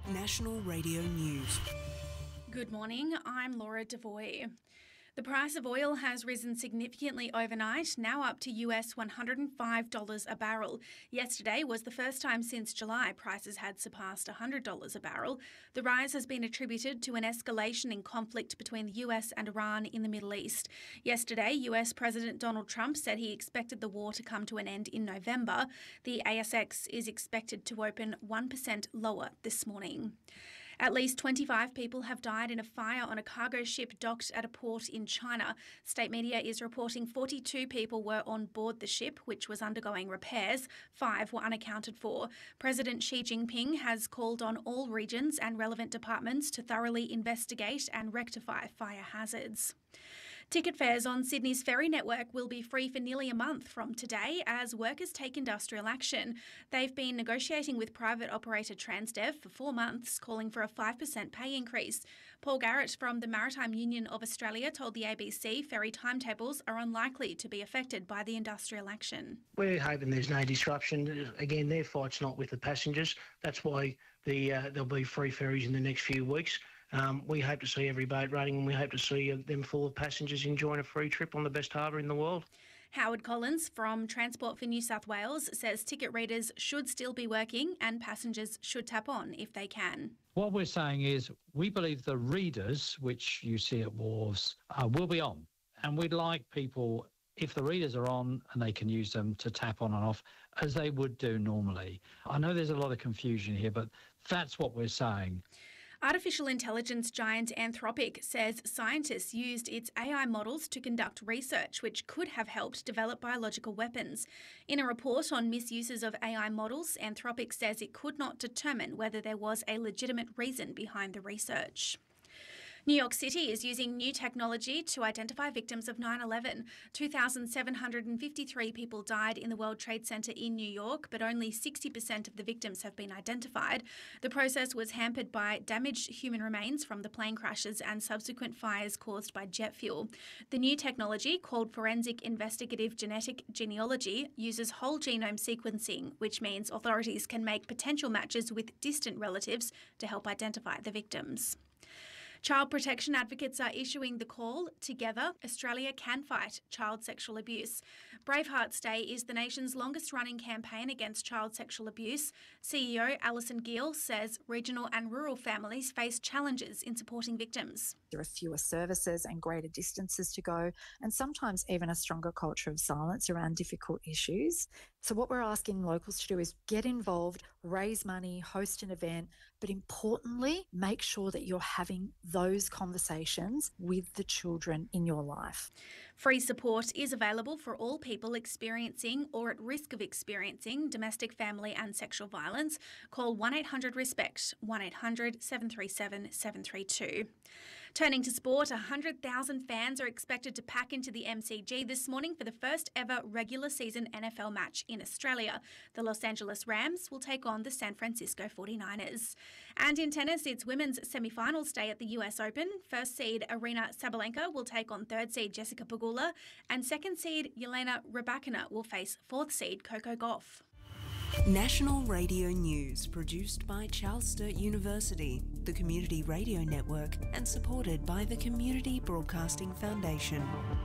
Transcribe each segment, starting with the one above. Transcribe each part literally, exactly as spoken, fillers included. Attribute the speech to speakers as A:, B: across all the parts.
A: National Radio News.
B: Good morning, I'm Laura Devoy. The price of oil has risen significantly overnight, now up to U S one hundred five dollars a barrel. Yesterday was the first time since July prices had surpassed one hundred dollars a barrel. The rise has been attributed to an escalation in conflict between the U S and Iran in the Middle East. Yesterday, U S President Donald Trump said he expected the war to come to an end in November. The A S X is expected to open one percent lower this morning. At least twenty-five people have died in a fire on a cargo ship docked at a port in China. State media is reporting forty-two people were on board the ship, which was undergoing repairs. Five were unaccounted for. President Xi Jinping has called on all regions and relevant departments to thoroughly investigate and rectify fire hazards. Ticket fares on Sydney's ferry network will be free for nearly a month from today as workers take industrial action. They've been negotiating with private operator Transdev for four months, calling for a five percent pay increase. Paul Garrett from the Maritime Union of Australia told the A B C ferry timetables are unlikely to be affected by the industrial action.
C: We're hoping there's no disruption. Again, their fight's not with the passengers. That's why the uh, there'll be free ferries in the next few weeks. Um, we hope to see every boat running and we hope to see them full of passengers enjoying a free trip on the best harbour in the world.
B: Howard Collins from Transport for New South Wales says ticket readers should still be working and passengers should tap on if they can.
D: What we're saying is we believe the readers, which you see at wharves, uh, will be on. And we'd like people, if the readers are on and they can use them, to tap on and off as they would do normally. I know there's a lot of confusion here, but that's what we're saying.
B: Artificial intelligence giant Anthropic says scientists used its A I models to conduct research which could have helped develop biological weapons. In a report on misuses of A I models, Anthropic says it could not determine whether there was a legitimate reason behind the research. New York City is using new technology to identify victims of nine eleven. two thousand seven hundred fifty-three people died in the World Trade Center in New York, but only sixty percent of the victims have been identified. The process was hampered by damaged human remains from the plane crashes and subsequent fires caused by jet fuel. The new technology, called Forensic Investigative Genetic Genealogy, uses whole genome sequencing, which means authorities can make potential matches with distant relatives to help identify the victims. Child protection advocates are issuing the call, Together, Australia Can Fight Child Sexual Abuse. Bravehearts Day is the nation's longest-running campaign against child sexual abuse. C E O Alison Gill says regional and rural families face challenges in supporting victims.
E: There are fewer services and greater distances to go, and sometimes even a stronger culture of silence around difficult issues. So what we're asking locals to do is get involved, raise money, host an event, but importantly, make sure that you're having those conversations with the children in your life.
B: Free support is available for all people experiencing or at risk of experiencing domestic, family and sexual violence. Call one eight hundred RESPECT, one eight hundred seven three seven seven three two. Turning to sport, one hundred thousand fans are expected to pack into the M C G this morning for the first ever regular season N F L match in Australia. The Los Angeles Rams will take on the San Francisco forty-niners. And in tennis, it's women's semi-finals day at the U S Open. First seed Aryna Sabalenka will take on third seed Jessica Pegula, and second seed Yelena Rybakina will face fourth seed Coco Gauff.
A: National Radio News, produced by Charles Sturt University, the Community Radio Network, and supported by the Community Broadcasting Foundation.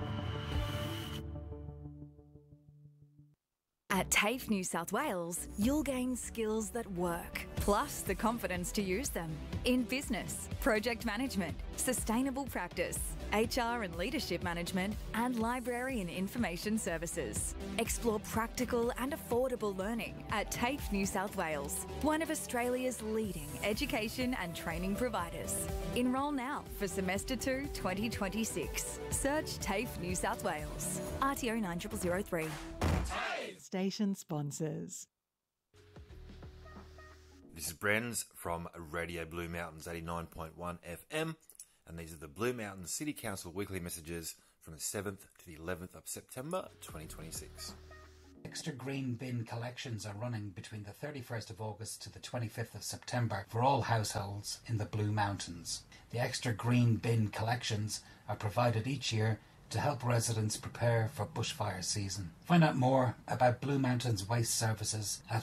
F: At TAFE New South Wales, you'll gain skills that work, plus the confidence to use them in business, project management, sustainable practice, H R and leadership management, and library and information services. Explore practical and affordable learning at TAFE New South Wales, one of Australia's leading education and training providers. Enrol now for semester two twenty twenty-six. Search TAFE New South Wales. R T O nine zero zero zero three.
G: Station sponsors.
H: This is Brens from Radio Blue Mountains eighty-nine point one F M, and these are the Blue Mountains City Council weekly messages from the seventh to the eleventh of September twenty twenty-six.
I: Extra green bin collections are running between the thirty-first of August to the twenty-fifth of September for all households in the Blue Mountains. The extra green bin collections are provided each year to help residents prepare for bushfire season. Find out more about Blue Mountains Waste Services at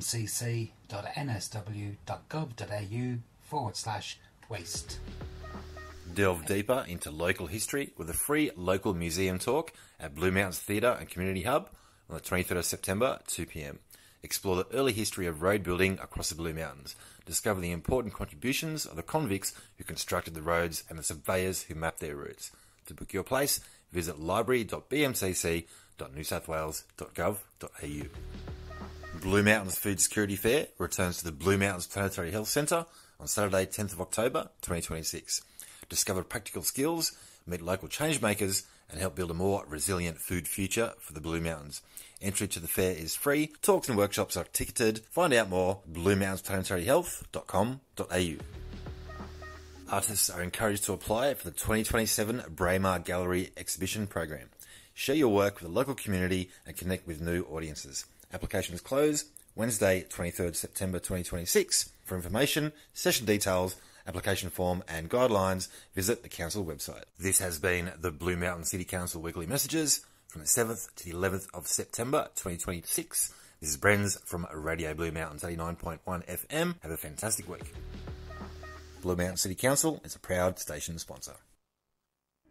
I: bmcc.nsw.gov.au forward slash waste.
H: Delve deeper into local history with a free local museum talk at Blue Mountains Theatre and Community Hub on the twenty-third of September at two p m. Explore the early history of road building across the Blue Mountains. Discover the important contributions of the convicts who constructed the roads and the surveyors who mapped their routes. To book your place, visit library dot b m c c dot new south wales dot gov dot a u. Blue Mountains Food Security Fair returns to the Blue Mountains Planetary Health Centre on Saturday, tenth of October twenty twenty-six. Discover practical skills, meet local change makers, and help build a more resilient food future for the Blue Mountains. Entry to the fair is free. Talks and workshops are ticketed. Find out more blue mountains planetary health dot com dot a u. Artists are encouraged to apply for the twenty twenty-seven Braemar Gallery Exhibition Program. Share your work with the local community and connect with new audiences. Applications close Wednesday, twenty-third of September twenty twenty-six. For information, session details, application form and guidelines, visit the council website. This has been the Blue Mountain City Council Weekly Messages from the seventh to the eleventh of September twenty twenty-six. This is Brenz from Radio Blue Mountains eighty-nine point one F M. Have a fantastic week. Blue Mountain City Council is a proud station sponsor.